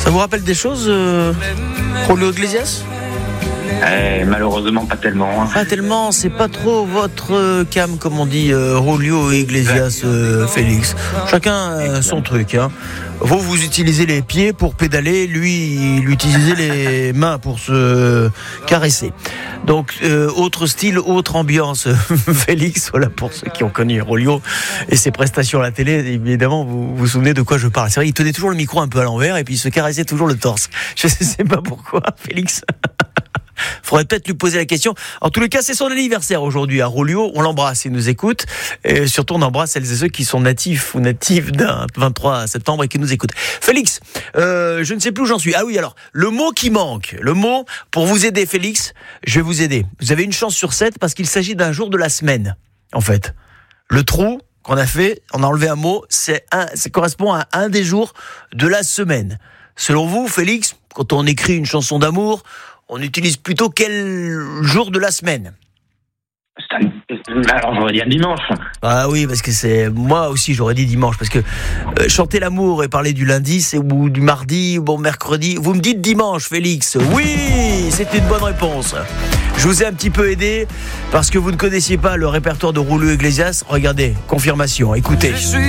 Ça vous rappelle des choses, Julio Iglesias? Malheureusement pas tellement. Pas tellement, c'est pas trop votre cam, comme on dit, Julio Iglesias, Félix. Chacun son truc. Hein. Vous utilisez les pieds pour pédaler, lui, il utilisait les mains pour se caresser. Donc, autre style, autre ambiance, Félix, voilà, pour ceux qui ont connu Julio et ses prestations à la télé, évidemment, vous vous souvenez de quoi je parle. C'est vrai, il tenait toujours le micro un peu à l'envers et puis il se caressait toujours le torse. Je sais pas pourquoi, Félix. Faudrait peut-être lui poser la question. En tous les cas, c'est son anniversaire aujourd'hui à Julio. On l'embrasse, il nous écoute. Et surtout, on embrasse celles et ceux qui sont natifs ou natives d'un 23 septembre et qui nous écoutent. Félix, je ne sais plus où j'en suis. Ah oui, alors, le mot qui manque. Le mot, pour vous aider, Félix, je vais vous aider. Vous avez une chance sur 7 parce qu'il s'agit d'un jour de la semaine, en fait. Le trou qu'on a fait, on a enlevé un mot, ça correspond à un des jours de la semaine. Selon vous, Félix, quand on écrit une chanson d'amour, on utilise plutôt quel jour de la semaine? Alors j'aurais dit dimanche. Ah oui, parce que c'est moi aussi j'aurais dit dimanche, parce que chanter l'amour et parler du lundi, c'est ou du mardi, ou bon mercredi. Vous me dites dimanche, Félix. Oui, c'est une bonne réponse. Je vous ai un petit peu aidé parce que vous ne connaissiez pas le répertoire de Julio Iglesias. Regardez, confirmation. Écoutez.